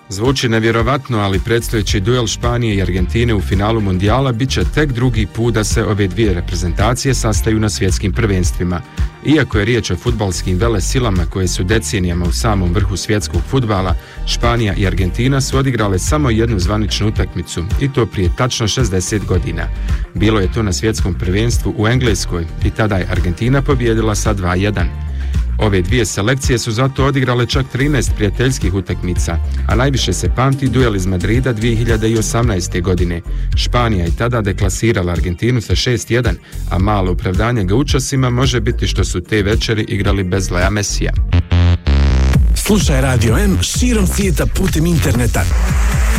Zvuči nevjerovatno, ali predstojeći duel Španije i Argentine u finalu Mundijala bit će tek drugi put da se ove dvije reprezentacije sastaju na svjetskim prvenstvima. Iako je riječ o fudbalskim velesilama koje su decenijama u samom vrhu svjetskog fudbala, Španija i Argentina su odigrale samo jednu zvaničnu utakmicu, i to prije tačno 60 godina. Bilo je to na svjetskom prvenstvu u Engleskoj i tada je Argentina pobijedila sa 2:1. Ove dvije selekcije su zato odigrale čak 13 prijateljskih utakmica, a najviše se pamti duel iz Madrida 2018. godine. Španija je tada deklasirala Argentinu sa 6:1, a malo opravdanje gaučosima može biti što su te večeri igrali bez Lea Messija. Slušaj Radio M širom svijeta putem interneta.